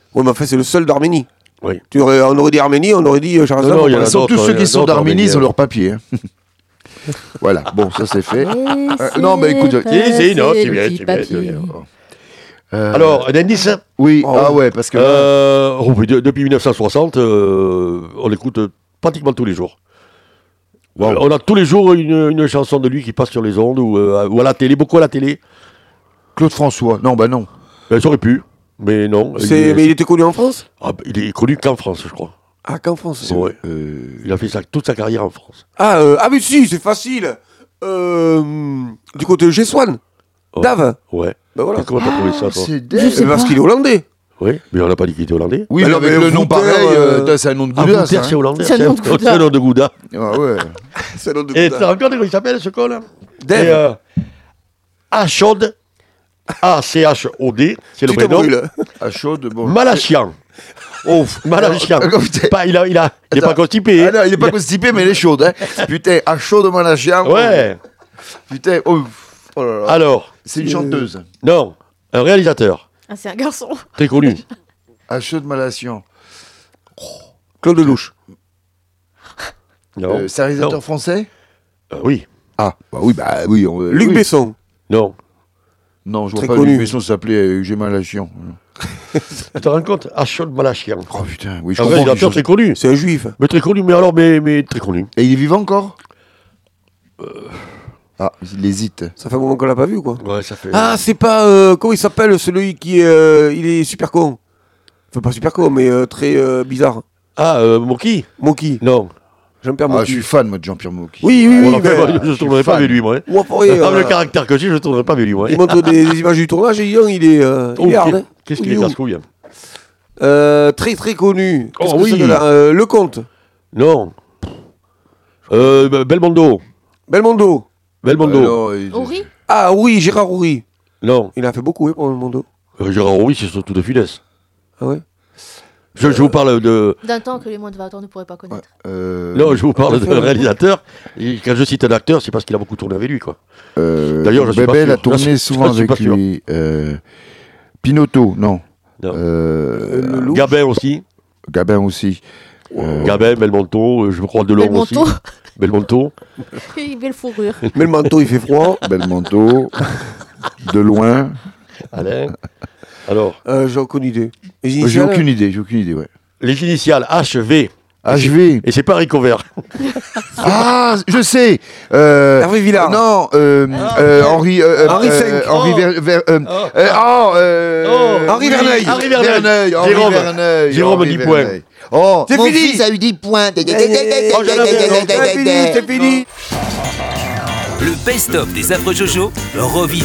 Oui, mais enfin, c'est le seul d'Arménie. Oui. On aurait dit Arménie, on aurait dit Charazade. Non, il y en a Surtout d'autres, ceux il y qui a sont d'autres d'Arménie, ils ont Arméniens. leur papier. Hein. Voilà, bon, ça c'est fait. Non, mais écoute, c'est bien, c'est bien. Alors, un indice. oui, Oh, ah ouais, parce que Oui, depuis 1960, on l'écoute pratiquement tous les jours. Wow. On a tous les jours une chanson de lui qui passe sur les ondes ou à la télé, beaucoup à la télé. Claude François, non, bah non. Ça aurait pu, mais non. Mais il était connu en France? Il est connu qu'en France, je crois. Ah, qu'en France? Ouais. Il a fait toute sa carrière en France. Ah, mais si, c'est facile. Du côté de G-Swan. Ouais. Dave. Ouais. Ben voilà. Comment t'as trouvé ça, toi C'est Je dingue. sais Parce pas. qu'il est hollandais. Oui, mais on n'a pas dit qu'il était hollandais. Oui, Bah mais non, avec mais le nom Wouter, pareil, c'est un nom de Gouda, Wouter, ça. c'est hollandais. C'est un nom de Gouda. C'est un nom de Gouda. Ah ouais. C'est l'autre de Et tu Gouda. te rends compte comment il s'appelle, ce con-là Dave. Achod, A-C-H-O-D, c'est le Tu te prénom. brûles. À chaude, bon. Malachian. Oh, Malachian. Ah, putain. Pas, il n'est Attends. pas constipé. Ah non, il est pas constipé, mais il est chaude. Hein. Putain, à chaude Malachian. Ouais. Putain, oh là là. Alors, C'est une chanteuse. non, un réalisateur Ah, c'est un garçon. très connu. À chaude Malachian. Claude Lelouch. Non. C'est un réalisateur Non. français. Oui. Ah, bah oui, Luc oui. Besson. Non. Non, je vois Très pas connu. Luc Besson s'appelait Eugène Malachian. Tu te rends compte Achod Malachian. Oh putain, oui, je Un comprends. réalisateur très connu. C'est un juif. Mais très connu, mais très connu. Et il est vivant encore Ah, il hésite. Ça fait un moment qu'on l'a pas vu, quoi. Ouais, ça fait. Ah, c'est pas. Comment il s'appelle celui qui est. Il est super con. Enfin, pas super con, mais très bizarre. Moki Moki. Non. Jean-Pierre Ah, je Moki. suis fan, moi, de Jean-Pierre Mocky. Oui, oui, Bon, oui. alors, ben, je ne tournerai pas fan. avec lui, moi. Moi, pour rien, Avec le caractère que j'ai, je ne tournerai pas avec lui, moi. il montre des images du tournage et il est hard. Hein. Qu'est-ce qu'il est Oui, oui. casse-couille Très très connu. Oh, Qu'est-ce que oui. c'est que là Le Comte. Non. Belmondo. Belmondo. Belmondo. Alors, Ori. Ah oui, Gérard Houry. Non. Il a fait beaucoup pour Belmondo. Gérard Rouy, c'est surtout de finesse. Ah ouais. Je vous parle de. D'un temps que les moins de 20 ans ne pourraient pas connaître. Non, je vous parle d'un réalisateur. Et quand je cite un acteur, c'est parce qu'il a beaucoup tourné avec lui, quoi. D'ailleurs, je suis pas Bébel sûr. a tourné Je suis souvent pas avec sûr. lui. Pinotto, non. Non. Lelouch. Gabin aussi. Gabin aussi. Gabin, Belmondo, je crois Delors aussi. Belmondo. Belmondo. Une belle fourrure. Mais le manteau, il fait froid. Belmondo. De loin. Alain. Alors, J'ai aucune idée. Les J'ai initiales aucune idée, ouais. les initiales HV. HV. Et c'est pas Rico Vert. Ah, je sais. Hervé Villard. Non, Henri. Henri V. Henri Henri Verneuil. Henri Verneuil. Henri Jérôme. Verneuil. Jérôme, Henri 10 points. Verneuil. Oh, C'est mon fini. fils a eu 10 points. C'est fini. Le best-of des Affreux Jojo, revit